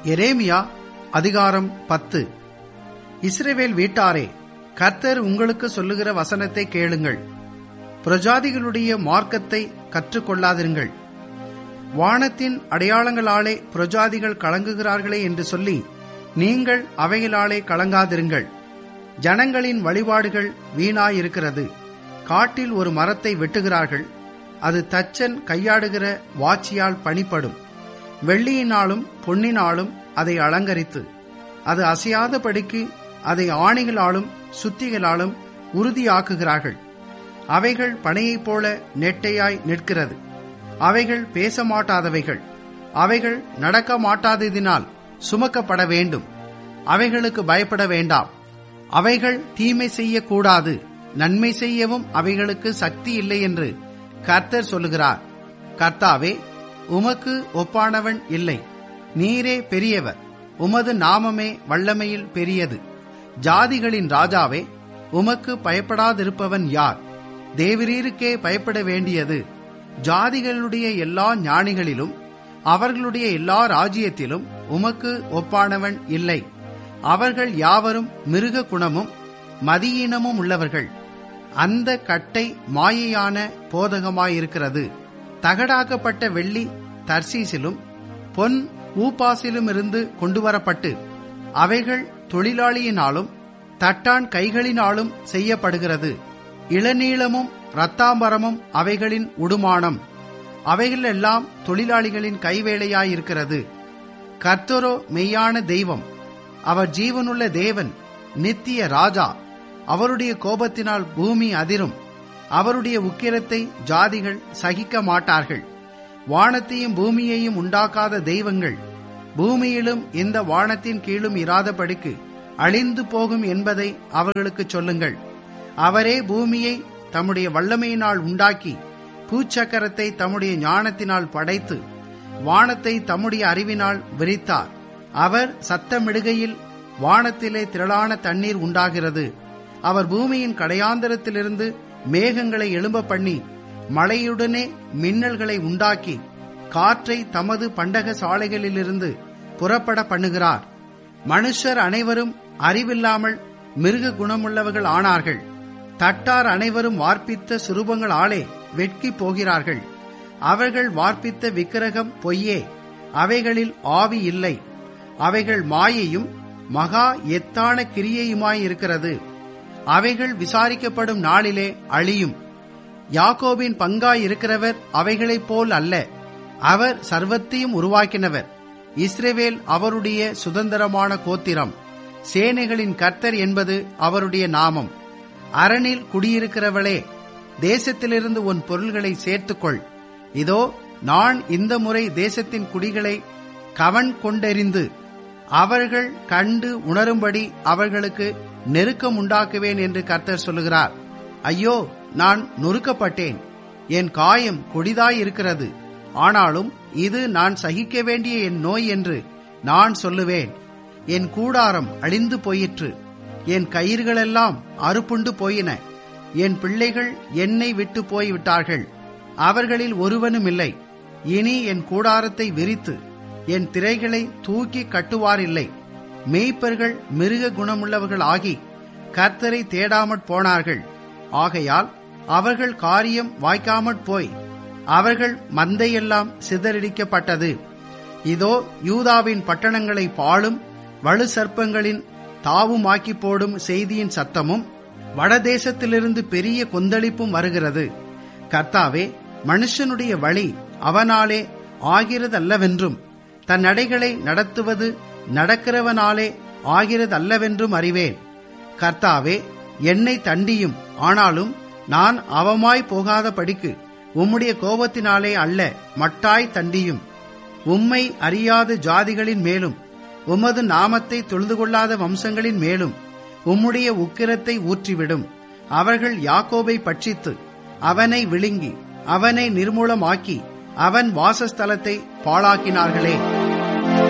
எரேமியா அதிகாரம் 10. இஸ்ரவேல் வீட்டாரே, கர்த்தர் உங்களுக்கு சொல்லுகிற வசனத்தை கேளுங்கள். பிரஜாதிகளுடைய மார்க்கத்தை கற்றுக்கொள்ளாதிருங்கள். வானத்தின் அடையாளங்களாலே பிரஜாதிகள் கலங்குகிறார்களே என்று சொல்லி நீங்கள் அவைகளாலே கலங்காதிருங்கள். ஜனங்களின் வழிபாடுகள் வீணாயிருக்கிறது. காட்டில் ஒரு மரத்தை வெட்டுகிறார்கள், அது தச்சன் கையாடுகிற வாச்சியால் பணிப்படும். வெள்ளியினாலும் பொன்னினாலும் அதை அலங்கரித்து அது அசையாதபடிக்கு அதை ஆணிகளாலும் சுத்திகளாலும் உறுதியாக்குகிறார்கள். அவைகள் பனையைப் போல நெட்டையாய் நிற்கிறது. அவைகள் பேச மாட்டாதவைகள். அவைகள் நடக்க மாட்டாததினால் சுமக்கப்பட வேண்டும். அவைகளுக்கு பயப்பட வேண்டாம். அவைகள் தீமை செய்யக்கூடாது, நன்மை செய்யவும் அவைகளுக்கு சக்தி இல்லை என்று கர்த்தர் சொல்லுகிறார். கர்த்தாவே, உமக்கு ஒப்பானவன் இல்லை. நீரே பெரியவர். உமது நாமமே வல்லமையில் பெரியது. ஜாதிகளின் ராஜாவே, உமக்கு பயப்படாதிருப்பவன் யார்? தேவரீருக்கே பயப்பட வேண்டியது. ஜாதிகளுடைய எல்லா ஞானிகளிலும் அவர்களுடைய எல்லா ராஜ்யத்திலும் உமக்கு ஒப்பானவன் இல்லை. அவர்கள் யாவரும் மிருக குணமும் மதியீனமும் உள்ளவர்கள். அந்த கட்டை மாயையான போதகமாயிருக்கிறது. தகடாக்கப்பட்ட வெள்ளி தர்சீசிலும் பொன் ஊப்பாசிலும் இருந்து கொண்டுவரப்பட்டு அவைகள் தொழிலாளியினாலும் தட்டான் கைகளினாலும் செய்யப்படுகிறது. இளநீளமும் இரத்தாம்பரமும் அவைகளின் உடுமானம். அவைகள் எல்லாம் தொழிலாளிகளின் கைவேலையாயிருக்கிறது. கர்த்தரோ மெய்யான தெய்வம். அவர் ஜீவனுள்ள தேவன், நித்திய ராஜா. அவருடைய கோபத்தினால் பூமி அதிரும். அவருடைய உக்கிரத்தை ஜாதிகள் சகிக்க மாட்டார்கள். வானத்தையும் பூமியையும் உண்டாக்காத தெய்வங்கள் பூமியிலும் இந்த வானத்தின் கீழும் இராதபடிக்கு அழிந்து போகும் என்பதை அவர்களுக்கு சொல்லுங்கள். அவரே பூமியை தம்முடைய வல்லமையினால் உண்டாக்கி பூச்சக்கரத்தை தம்முடைய ஞானத்தினால் படைத்து வானத்தை தம்முடைய அறிவினால் விரித்தார். அவர் சத்தமிடுகையில் வானத்திலே திரளான தண்ணீர் உண்டாகிறது. அவர் பூமியின் கடையாந்தரத்திலிருந்து மேகங்களை எழும்ப பண்ணி மழையுடனே மின்னல்களை உண்டாக்கி காற்றை தமது பண்டக சாலைகளிலிருந்து புறப்பட பண்ணுகிறார். மனுஷர் அனைவரும் அறிவில்லாமல் மிருக குணமுள்ளவர்கள் ஆனார்கள். தட்டார் அனைவரும் வார்ப்பித்த சுரூபங்களாலே வெட்கி போகிறார்கள். அவர்கள் வார்ப்பித்த விக்கிரகம் பொய்யே, அவைகளில் ஆவி இல்லை. அவைகள் மாயையும் மகா எத்தான கிரியையுமாயிருக்கிறது. அவைகள் விசாரிக்கப்படும் நாளிலே அழியும். யாக்கோபின் பங்காயிருக்கிறவர் அவைகளைப் போல் அல்ல. அவர் சர்வத்தையும் உருவாக்கினவர். இஸ்ரவேல் அவருடைய சுதந்திரமான கோத்திரம். சேனைகளின் கர்த்தர் என்பது அவருடைய நாமம். அரணில் குடியிருக்கிறவளே, தேசத்திலிருந்து உன் பொருள்களை சேர்த்துக்கொள். இதோ, நான் இந்த முறை தேசத்தின் குடிகளை கவன் கொண்டெறிந்து அவர்கள் கண்டு உணரும்படி அவர்களுக்கு நெருக்கம் உண்டாக்குவேன் என்று கர்த்தர் சொல்லுகிறார். ஐயோ, நான் நொறுக்கப்பட்டேன். என் காயம் கொடிதாயிருக்கிறது. ஆனாலும் இது நான் சகிக்க வேண்டிய என் நோய் என்று நான் சொல்லுவேன். என் கூடாரம் அழிந்து போயிற்று. என் கயிறுகளெல்லாம் அறுப்புண்டு போயின. என் பிள்ளைகள் என்னை விட்டு போய்விட்டார்கள். அவர்களில் ஒருவனும் இல்லை. இனி என் கூடாரத்தை விரித்து என் திரைகளை தூக்கி கட்டுவாரில்லை. மேய்ப்பர்கள் மிருக குணமுள்ளவர்கள் ஆகி கர்த்தரை தேடாமற் போனார்கள். ஆகையால் அவர்கள் காரியம் வாய்க்காமற் போய் அவர்கள் மந்தையெல்லாம் சிதறடிக்கப்பட்டது. இதோ, யூதாவின் பட்டணங்களை பாழும் வலு சர்ப்பங்களின் தாவுமாக்கி போடும் செய்தியின் சத்தமும் வடதேசத்திலிருந்து பெரிய கொந்தளிப்பும் வருகிறது. கர்த்தாவே, மனுஷனுடைய வழி அவனாலே ஆகிறதல்லவென்றும் தன் நடைகளை நடத்துவது நடக்கிறவனாலே ஆகிறதல்லவென்றும் அறிவேன். கர்த்தாவே, என்னை தண்டியும், ஆனாலும் நான் அவமாய் போகாதபடிக்கு உம்முடைய கோபத்தினாலே அல்ல, மட்டாய் தண்டியும். உம்மை அறியாத ஜாதிகளின் மேலும் உமது நாமத்தை தொழுது கொள்ளாத வம்சங்களின் மேலும் உம்முடைய உக்கிரத்தை ஊற்றிவிடும். அவர்கள் யாக்கோபை பட்சித்து அவனை விழுங்கி அவனை நிர்மூலமாக்கி அவன் வாசஸ்தலத்தை பாழாக்கினார்களே.